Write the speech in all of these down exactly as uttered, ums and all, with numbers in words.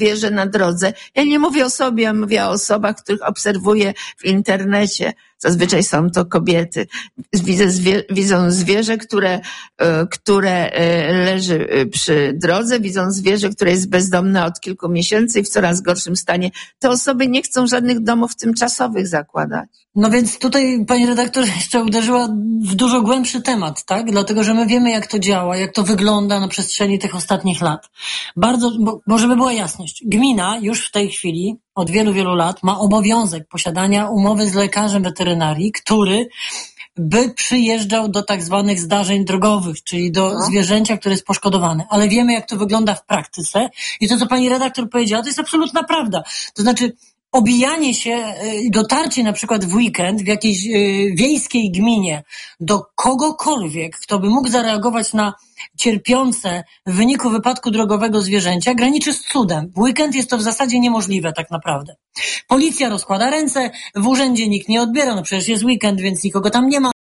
zwierzę na drodze. Ja nie mówię o sobie, ja mówię o osobach, których obserwuję w internecie. Zazwyczaj są to kobiety. Widzę zwie, widzą zwierzę, które, które leży przy drodze, widzą zwierzę, które jest bezdomne od kilku miesięcy i w coraz gorszym stanie. Te osoby nie chcą żadnych domów tymczasowych zakładać. No więc tutaj pani redaktor jeszcze uderzyła w dużo głębszy temat, tak? Dlatego, że my wiemy, jak to działa, jak to wygląda na przestrzeni tych ostatnich lat. Bardzo, bo, bo żeby była jasność, gmina już w tej chwili od wielu, wielu lat ma obowiązek posiadania umowy z lekarzem weterynarii, który by przyjeżdżał do tak zwanych zdarzeń drogowych, czyli do no. zwierzęcia, które jest poszkodowane. Ale wiemy, jak to wygląda w praktyce i to, co pani redaktor powiedziała, to jest absolutna prawda. To znaczy obijanie się, dotarcie na przykład w weekend w jakiejś wiejskiej gminie do kogokolwiek, kto by mógł zareagować na cierpiące w wyniku wypadku drogowego zwierzęcia, graniczy z cudem. W weekend jest to w zasadzie niemożliwe tak naprawdę. Policja rozkłada ręce, w urzędzie nikt nie odbiera, no przecież jest weekend, więc nikogo tam nie ma.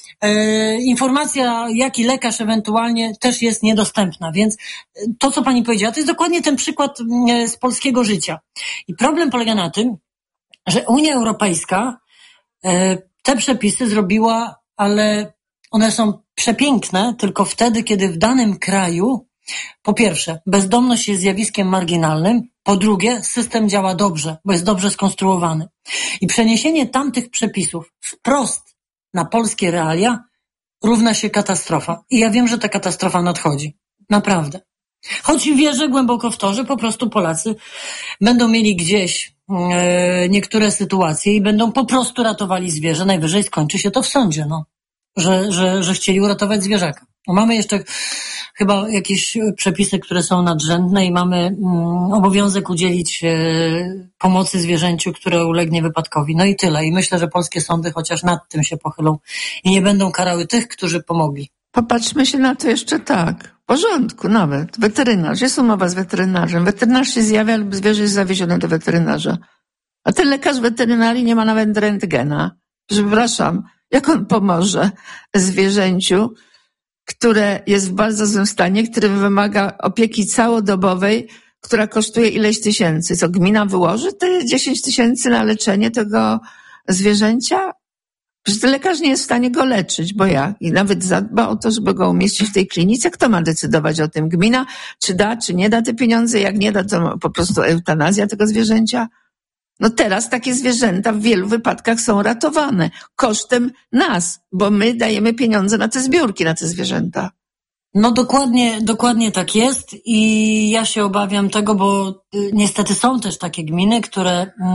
E, informacja, jaki lekarz ewentualnie też jest niedostępna, więc to, co pani powiedziała, to jest dokładnie ten przykład z polskiego życia. I problem polega na tym, że Unia Europejska e, te przepisy zrobiła, ale one są przepiękne tylko wtedy, kiedy w danym kraju, po pierwsze, bezdomność jest zjawiskiem marginalnym, po drugie, system działa dobrze, bo jest dobrze skonstruowany. I przeniesienie tamtych przepisów wprost na polskie realia równa się katastrofa. I ja wiem, że ta katastrofa nadchodzi. Naprawdę. Choć wierzę głęboko w to, że po prostu Polacy będą mieli gdzieś e, niektóre sytuacje i będą po prostu ratowali zwierzę. Najwyżej skończy się to w sądzie, no. Że, że, że chcieli uratować zwierzaka. No mamy jeszcze chyba jakieś przepisy, które są nadrzędne i mamy mm, obowiązek udzielić e, pomocy zwierzęciu, które ulegnie wypadkowi. No i tyle. I myślę, że polskie sądy chociaż nad tym się pochylą i nie będą karały tych, którzy pomogli. Popatrzmy się na to jeszcze tak. W porządku nawet. Weterynarz. Jest umowa z weterynarzem. Weterynarz się zjawia lub zwierzę jest zawiezione do weterynarza. A ten lekarz weterynarii nie ma nawet rentgena. Przepraszam. Jak on pomoże zwierzęciu, które jest w bardzo złym stanie, które wymaga opieki całodobowej, która kosztuje ileś tysięcy? Co gmina wyłoży te dziesięć tysięcy na leczenie tego zwierzęcia? Przecież ten lekarz nie jest w stanie go leczyć, bo jak? I nawet zadba o to, żeby go umieścić w tej klinice. Kto ma decydować o tym? Gmina? Czy da, czy nie da te pieniądze? Jak nie da, to po prostu eutanazja tego zwierzęcia? No teraz takie zwierzęta w wielu wypadkach są ratowane kosztem nas, bo my dajemy pieniądze na te zbiórki, na te zwierzęta. No dokładnie, dokładnie tak jest i ja się obawiam tego, bo y, niestety są też takie gminy, które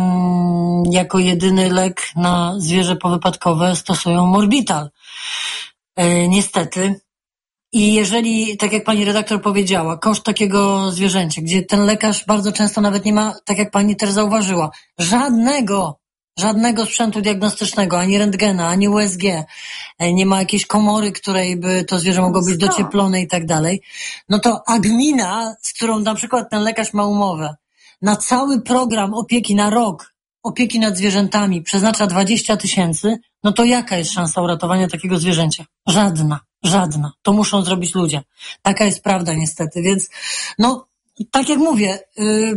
mm, jako jedyny lek na zwierzę powypadkowe stosują Morbital. Y, niestety. I jeżeli, tak jak pani redaktor powiedziała, koszt takiego zwierzęcia, gdzie ten lekarz bardzo często nawet nie ma, tak jak pani też zauważyła, żadnego, żadnego sprzętu diagnostycznego, ani rentgena, ani U S G, nie ma jakiejś komory, której by to zwierzę mogło być docieplone i tak dalej, no to a gmina, z którą na przykład ten lekarz ma umowę, na cały program opieki na rok, opieki nad zwierzętami przeznacza dwadzieścia tysięcy, no to jaka jest szansa uratowania takiego zwierzęcia? Żadna. Żadna. To muszą zrobić ludzie. Taka jest prawda niestety. Więc no, tak jak mówię, yy,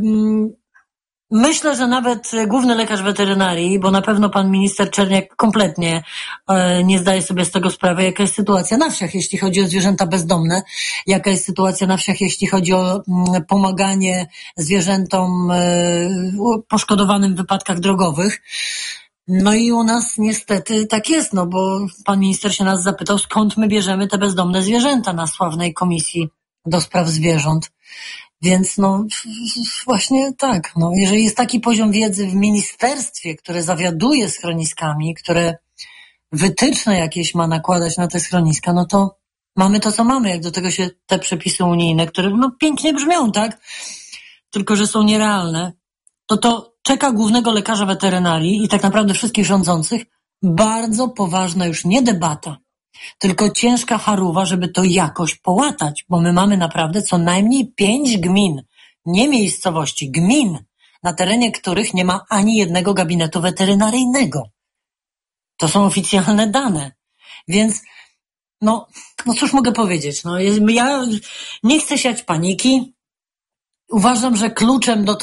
myślę, że nawet główny lekarz weterynarii, bo na pewno pan minister Czerniak kompletnie yy, nie zdaje sobie z tego sprawy, jaka jest sytuacja na wsiach, jeśli chodzi o zwierzęta bezdomne, jaka jest sytuacja na wsiach, jeśli chodzi o yy, pomaganie zwierzętom yy, poszkodowanym w wypadkach drogowych. No i u nas niestety tak jest, no bo pan minister się nas zapytał, skąd my bierzemy te bezdomne zwierzęta na sławnej komisji do spraw zwierząt. Więc no właśnie tak, no jeżeli jest taki poziom wiedzy w ministerstwie, które zawiaduje schroniskami, które wytyczne jakieś ma nakładać na te schroniska, no to mamy to, co mamy, jak do tego się te przepisy unijne, które no pięknie brzmią, tak? Tylko że są nierealne, to to czeka głównego lekarza weterynarii i tak naprawdę wszystkich rządzących bardzo poważna już nie debata, tylko ciężka charuwa, żeby to jakoś połatać, bo my mamy naprawdę co najmniej pięć gmin, nie miejscowości, gmin, na terenie których nie ma ani jednego gabinetu weterynaryjnego. To są oficjalne dane. Więc no, no cóż mogę powiedzieć, no ja nie chcę siać paniki. uważam, że kluczem do